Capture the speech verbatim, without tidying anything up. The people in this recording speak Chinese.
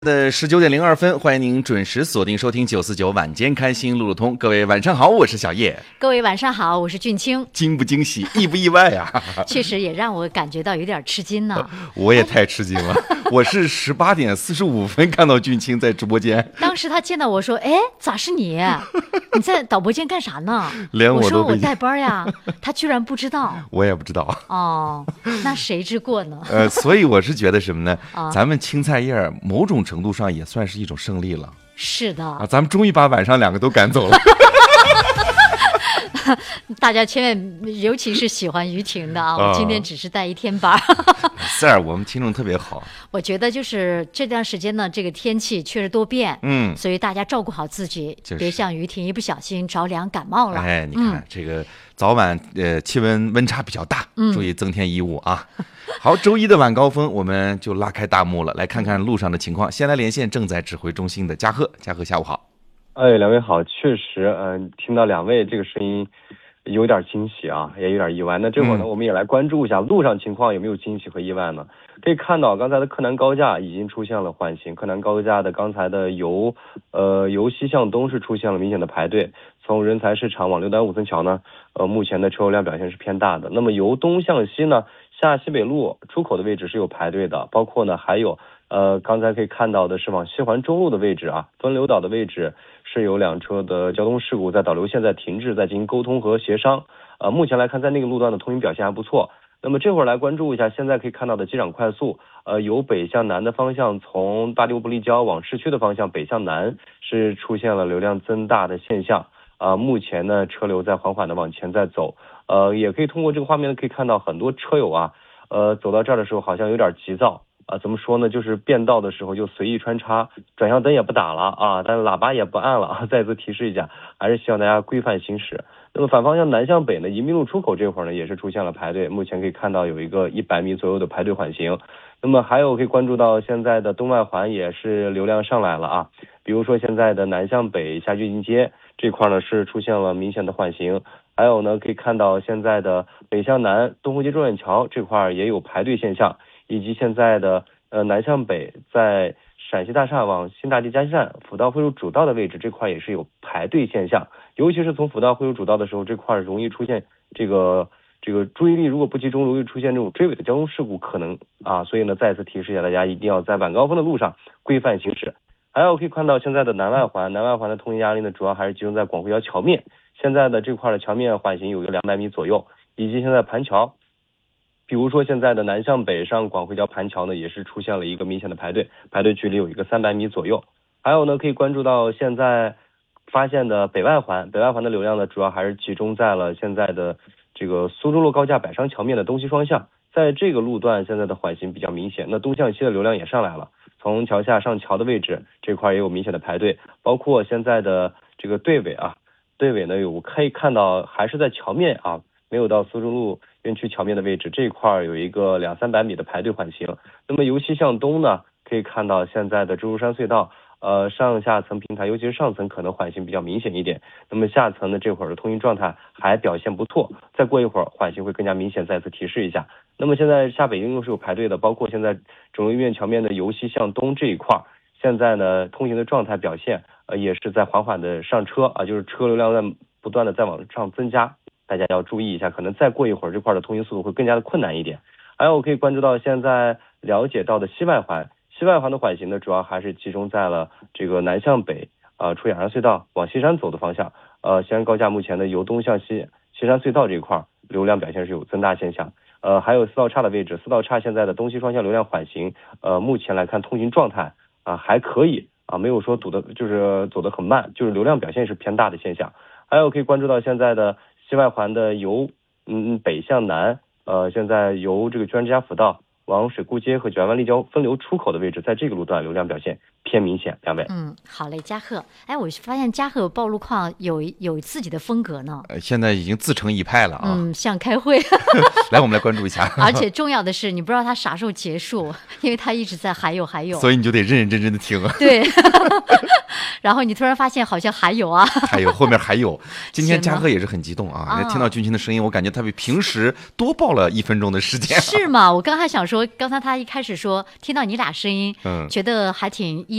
的十九点零二分，欢迎您准时锁定收听九四九晚间开心路路通。各位晚上好，我是小叶。 各位晚上好，我是俊清。 惊不惊喜，意不意外啊？ 确实也让我感觉到有点吃惊呢。 我也太吃惊了，我是十八点四十五分看到俊清在直播间。 当时他见到我说：“哎，咋是你？你在导播间干啥呢？” 连我都我说我带班呀，他居然不知道。 我也不知道。 哦，那谁知过呢？ 呃，所以我是觉得什么呢？ 啊、 咱们青菜叶某种程度上也算是一种胜利了。 是的啊，咱们终于把晚上两个都赶走了。 大家千万，尤其是喜欢于婷的啊，我今天只是带一天班。 四儿，我们听众特别好。 我觉得就是这段时间呢，这个天气确实多变， 嗯， 所以大家照顾好自己， 就是、 别像于婷一不小心着凉感冒了。 哎，你看、嗯、这个早晚呃气温温差比较大，注意增添衣物啊。嗯、好，周一的晚高峰我们就拉开大幕了，来看看路上的情况。先来连线正在指挥中心的嘉贺，嘉贺下午好。 哎，两位好，确实，嗯、呃，听到两位这个声音，有点惊喜啊，也有点意外。那这会儿呢，嗯、我们也来关注一下路上情况有没有惊喜和意外呢？可以看到，刚才的柯南高架已经出现了缓行，柯南高架的刚才的由呃由西向东是出现了明显的排队。从人才市场往六单五层桥呢，呃，目前的车流量表现是偏大的。那么由东向西呢，下西北路出口的位置是有排队的，包括呢还有。呃，刚才可以看到的是往西环中路的位置啊，分流岛的位置是有两车的交通事故在导流线在停滞，在进行沟通和协商。呃，目前来看，在那个路段的通行表现还不错。那么这会儿来关注一下，现在可以看到的机场快速，呃，由北向南的方向，从八里不立交往市区的方向北向南是出现了流量增大的现象。啊、呃，目前呢车流在缓缓的往前在走。呃，也可以通过这个画面可以看到很多车友啊，呃，走到这儿的时候好像有点急躁。啊，怎么说呢？就是变道的时候就随意穿插，转向灯也不打了啊，但是喇叭也不按了啊。再次提示一下，还是希望大家规范行驶。那么反方向南向北呢，宜宾路出口这会儿呢也是出现了排队，目前可以看到有一个一百米左右的排队缓行。那么还有可以关注到现在的东外环也是流量上来了啊，比如说现在的南向北下巨进街这块呢是出现了明显的缓行，还有呢可以看到现在的北向南东湖街中远桥这块也有排队现象。以及现在的呃南向北，在陕西大厦往新大地加西站辅道汇入主道的位置，这块也是有排队现象。尤其是从辅道汇入主道的时候，这块容易出现这个这个注意力如果不集中，容易出现这种追尾的交通事故可能啊。所以呢，再次提示一下大家，一定要在晚高峰的路上规范行驶。还有可以看到现在的南外环，南外环的通行压力呢，主要还是集中在广汇桥桥面。现在的这块的桥面缓行有一个两百米左右，以及现在盘桥。比如说现在的南向北上广汇桥盘桥呢，也是出现了一个明显的排队，排队距离有一个三百米左右。还有呢，可以关注到现在发现的北外环，北外环的流量呢，主要还是集中在了现在的这个苏州路高架百商桥面的东西双向，在这个路段现在的缓行比较明显。那东向西的流量也上来了，从桥下上桥的位置这块也有明显的排队，包括现在的这个队尾啊，队尾呢有可以看到还是在桥面啊。没有到苏州路院区桥面的位置，这块有一个两三百米的排队缓行。那么由西向东呢，可以看到现在的蜘蛛山隧道，呃，上下层平台，尤其是上层可能缓行比较明显一点。那么下层的这会儿的通行状态还表现不错，再过一会儿缓行会更加明显。再次提示一下，那么现在下北京路是有排队的，包括现在肿瘤医院桥面的由西向东这一块，现在呢通行的状态表现，呃，也是在缓缓的上车啊，就是车流量在不断的在往上增加。大家要注意一下，可能再过一会儿这块的通行速度会更加的困难一点。还有可以关注到现在了解到的西外环，西外环的缓行呢，主要还是集中在了这个南向北啊、呃，出雅山隧道往西山走的方向。呃，西安高架目前的由东向西，西山隧道这一块流量表现是有增大现象。呃，还有四道岔的位置，四道岔现在的东西双向流量缓行，呃，目前来看通行状态啊、呃、还可以啊，没有说堵的，就是走得很慢，就是流量表现是偏大的现象。还有可以关注到现在的。西外环的由嗯北向南，呃，现在由这个居然之家辅道往水库街和九湾立交分流出口的位置，在这个路段流量表现偏明显。两位， 嗯，好嘞，嘉贺。哎，我发现嘉贺报路况有有自己的风格呢。 呃，现在已经自成一派了啊。 嗯，像开会。 来，我们来关注一下。 而且重要的是，你不知道他啥时候结束，因为他一直在还有还有， 所以你就得认认真真的听。 对。 然后你突然发现好像还有啊， 还有后面还有。今天是吗嘉禾也是很激动啊， 啊听到军情的声音，我感觉他比平时多报了一分钟的时间。 是吗？我刚才想说，刚才他一开始说听到你俩声音， 嗯觉得还挺意